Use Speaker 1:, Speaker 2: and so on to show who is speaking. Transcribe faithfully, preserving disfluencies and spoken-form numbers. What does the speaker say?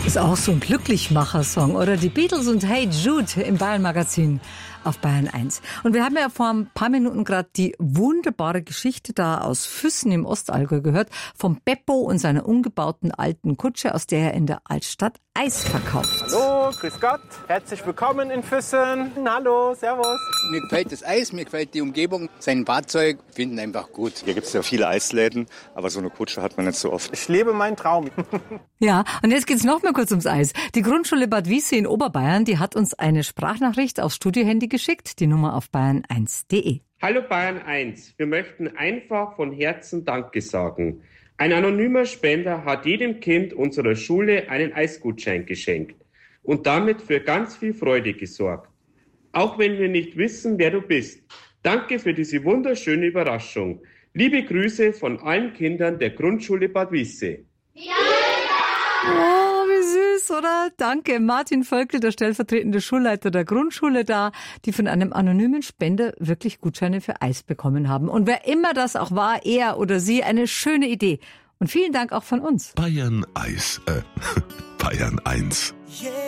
Speaker 1: Ist auch so ein Glücklichmacher-Song, oder? Die Beatles und Hey Jude im Bayern-Magazin auf Bayern eins. Und wir haben ja vor ein paar Minuten gerade die wunderbare Geschichte da aus Füssen im Ostallgäu gehört, vom Beppo und seiner umgebauten alten Kutsche, aus der er in der Altstadt Eis verkauft.
Speaker 2: Hallo, grüß Gott, herzlich willkommen in Füssen. Hallo, servus.
Speaker 3: Mir gefällt das Eis, mir gefällt die Umgebung, sein Fahrzeug, finden einfach gut.
Speaker 4: Hier gibt es ja viele Eisläden, aber so eine Kutsche hat man nicht so oft.
Speaker 2: Ich lebe meinen Traum.
Speaker 1: Ja, und jetzt geht's noch mal kurz ums Eis. Die Grundschule Bad Wiessee in Oberbayern, die hat uns eine Sprachnachricht aufs Studiohandy geschickt, die Nummer auf bayern eins punkt de.
Speaker 5: Hallo Bayern eins, wir möchten einfach von Herzen Danke sagen. Ein anonymer Spender hat jedem Kind unserer Schule einen Eisgutschein geschenkt und damit für ganz viel Freude gesorgt. Auch wenn wir nicht wissen, wer du bist. Danke für diese wunderschöne Überraschung. Liebe Grüße von allen Kindern der Grundschule Bad Wiessee.
Speaker 1: Ja! Oh, wie süß, oder? Danke, Martin Völkel, der stellvertretende Schulleiter der Grundschule da, die von einem anonymen Spender wirklich Gutscheine für Eis bekommen haben. Und wer immer das auch war, er oder sie, eine schöne Idee. Und vielen Dank auch von uns.
Speaker 6: Bayern Eis, äh, Bayern eins.
Speaker 7: Yeah.